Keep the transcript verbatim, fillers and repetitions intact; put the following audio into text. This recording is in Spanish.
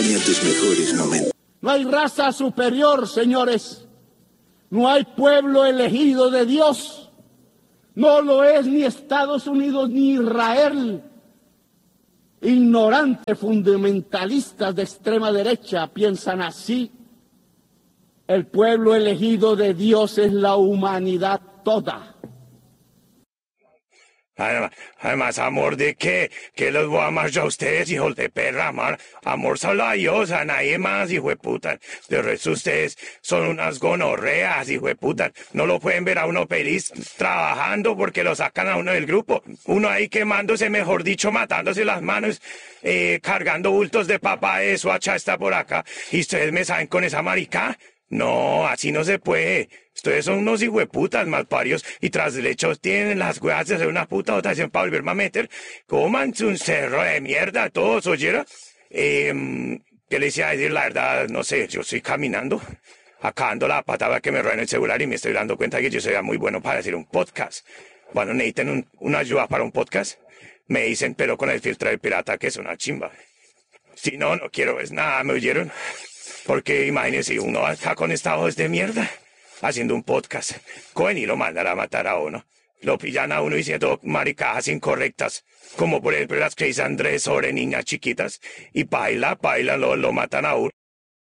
acompaña tus mejores momentos. No hay raza superior, señores. No hay pueblo elegido de Dios. No lo es ni Estados Unidos ni Israel. Ignorantes fundamentalistas de extrema derecha piensan así. El pueblo elegido de Dios es la humanidad toda. Además, además, ¿amor de qué? ¿Qué los voy a amar yo a ustedes, hijos de perra, amar? Amor solo a Dios, a nadie más, hijo de puta. De resto, ustedes son unas gonorreas, hijo de puta. No lo pueden ver a uno feliz trabajando porque lo sacan a uno del grupo. Uno ahí quemándose, mejor dicho, matándose las manos, eh, cargando bultos de papa, eso, hacha está por acá. ¿Y ustedes me saben con esa marica? No, así no se puede. Ustedes son unos hijueputas malparios y tras del hecho tienen las huevas de hacer una puta votación para volverme a meter. Cómanse un cerro de mierda, todos, ¿oyera? Eh, ¿Qué les iba a decir? La verdad, no sé, yo estoy caminando, acá ando la patada que me roban el celular y me estoy dando cuenta que yo soy muy bueno para hacer un podcast. Bueno, necesitan un, una ayuda para un podcast. Me dicen, pero con el filtro del pirata, que es una chimba. Si no, no quiero es nada, ¿me oyeron? Porque imagínense, uno acá con esta voz de mierda, haciendo un podcast, cogen y lo mandan a matar a uno. Lo pillan a uno diciendo maricadas incorrectas, como por ejemplo las que dice Andrés sobre niñas chiquitas, y baila, baila, lo, lo matan a uno.